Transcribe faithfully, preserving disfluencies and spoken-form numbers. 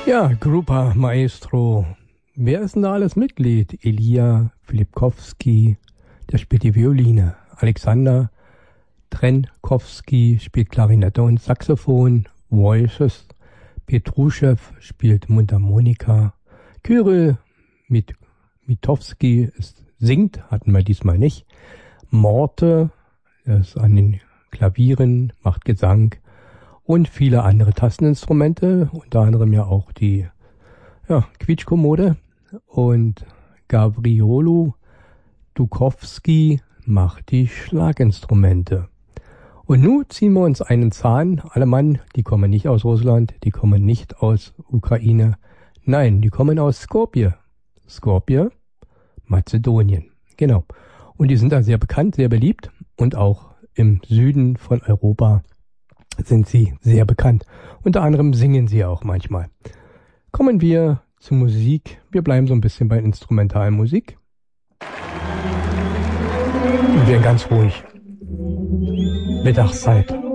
Ja, Grupa Maestro. Wer ist denn da alles Mitglied? Elia Filipkowski, der spielt die Violine. Alexander Trenkowski spielt Klarinette und Saxophon. Voices. Petruschew spielt Mundharmonika. Kyrill mit Mitowski ist, singt, hatten wir diesmal nicht. Morte, er ist an den Klavieren, macht Gesang und viele andere Tasteninstrumente, unter anderem ja auch die ja, Quietschkommode. Und Gavriolo Dukowski macht die Schlaginstrumente. Und nun ziehen wir uns einen Zahn. Alle Mann, die kommen nicht aus Russland, die kommen nicht aus Ukraine. Nein, die kommen aus Skopje. Skopje, Mazedonien. Genau. Und die sind da sehr bekannt, sehr beliebt. Und auch im Süden von Europa sind sie sehr bekannt. Unter anderem singen sie auch manchmal. Kommen wir zur Musik. Wir bleiben so ein bisschen bei Instrumentalmusik. Und werden ganz ruhig. Mittagszeit.